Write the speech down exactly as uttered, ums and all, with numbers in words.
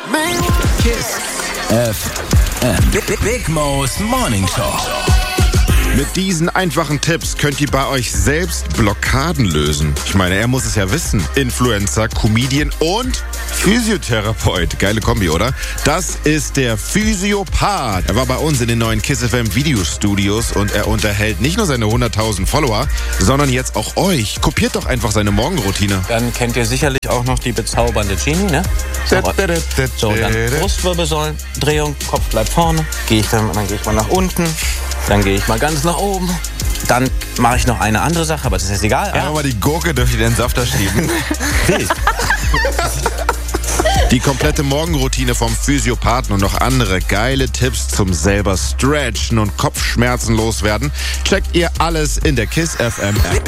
Kiss F M. Big, Big Mo's Morning Show. Mit diesen einfachen Tipps könnt ihr bei euch selbst Blockaden lösen. Ich meine, er muss es ja wissen. Influencer, Comedian und Physiotherapeut. Geile Kombi, oder? Das ist der Physiopath. Er war bei uns in den neuen Kiss F M Videostudios und er unterhält nicht nur seine hunderttausend Follower, sondern jetzt auch euch. Kopiert doch einfach seine Morgenroutine. Dann kennt ihr sicherlich auch noch die bezaubernde Genie, ne? So, so dann Brustwirbelsäulen, Drehung, Kopf bleibt vorne. Gehe ich dann, dann gehe ich mal nach unten. Dann gehe ich mal ganz nach oben. Dann mache ich noch eine andere Sache, aber das ist egal. Ja, aber die Gurke dürft ihr in den Safter schieben. Die komplette Morgenroutine vom Physiopathen und noch andere geile Tipps zum selber stretchen und Kopfschmerzen loswerden checkt ihr alles in der Kiss F M App.